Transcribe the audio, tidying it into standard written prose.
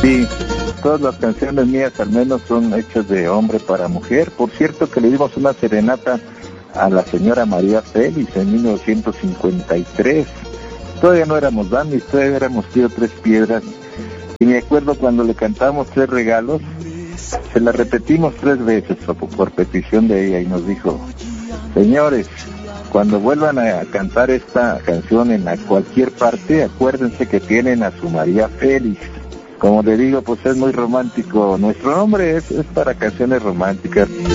Sí, todas las canciones mías al menos son hechas de hombre para mujer. Por cierto que le dimos una serenata a la señora María Félix en 1953. Todavía no éramos Damis, todavía éramos Tío Tres Piedras. Y me acuerdo cuando le cantamos Tres Regalos, se la repetimos 3 veces por petición de ella y nos dijo: señores, cuando vuelvan a cantar esta canción en cualquier parte, acuérdense que tienen a su María Félix. Como le digo, pues es muy romántico. Nuestro nombre es para canciones románticas.